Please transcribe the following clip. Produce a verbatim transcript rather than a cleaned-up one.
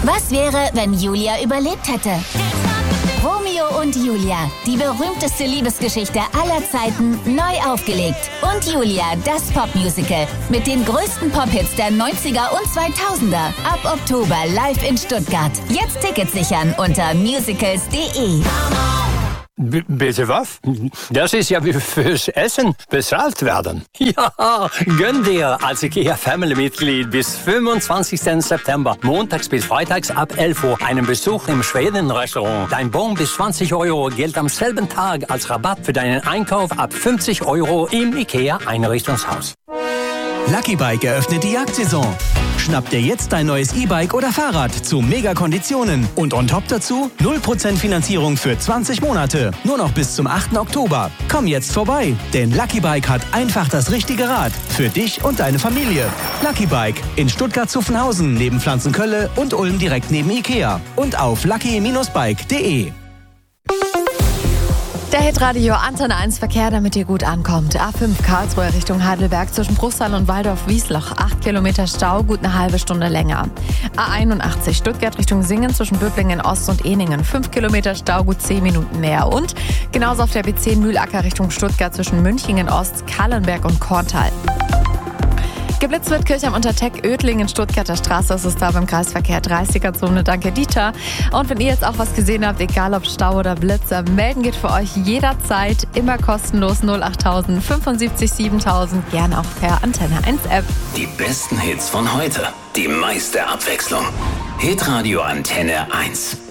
Was wäre, wenn Julia überlebt hätte? Romeo und Julia, die berühmteste Liebesgeschichte aller Zeiten, neu aufgelegt. Und Julia, das Popmusical mit den größten Pop-Hits der neunziger und zweitausender. Ab Oktober live in Stuttgart. Jetzt Tickets sichern unter musicals punkt de. B- bitte was? Das ist ja wie fürs Essen bezahlt werden. Ja, gönn dir als IKEA-Family-Mitglied bis fünfundzwanzigsten September, montags bis freitags ab elf Uhr, einen Besuch im Schweden-Restaurant. Dein Bon bis zwanzig Euro gilt am selben Tag als Rabatt für deinen Einkauf ab fünfzig Euro im IKEA-Einrichtungshaus. Lucky Bike eröffnet die Jagdsaison. Schnapp dir jetzt dein neues E-Bike oder Fahrrad zu Mega-Konditionen. Und on top dazu null Prozent Finanzierung für zwanzig Monate. Nur noch bis zum achten Oktober. Komm jetzt vorbei, denn Lucky Bike hat einfach das richtige Rad. Für dich und deine Familie. Lucky Bike in Stuttgart-Zuffenhausen neben Pflanzenkölle und Ulm direkt neben Ikea. Und auf lucky Bindestrich bike punkt de. Der Hitradio Antenne eins Verkehr, damit ihr gut ankommt. A fünf Karlsruhe Richtung Heidelberg zwischen Bruchsal und Waldorf-Wiesloch. acht Kilometer Stau, gut eine halbe Stunde länger. A einundachtzig Stuttgart Richtung Singen zwischen Böblingen Ost und Ehningen. fünf Kilometer Stau, gut zehn Minuten mehr. Und genauso auf der B zehn Mühlacker Richtung Stuttgart zwischen Münchingen Ost, Kallenberg und Korntal. Geblitzt wird Kirchheim unter Teck, Oedlingen, Stuttgarter Straße. Das ist da beim Kreisverkehr dreißiger-Zone. Danke, Dieter. Und wenn ihr jetzt auch was gesehen habt, egal ob Stau oder Blitzer, melden geht für euch jederzeit, immer kostenlos null achttausend fünfundsiebzig siebentausend, gerne auch per Antenne eins App. Die besten Hits von heute, die meiste Abwechslung. Hitradio Antenne eins.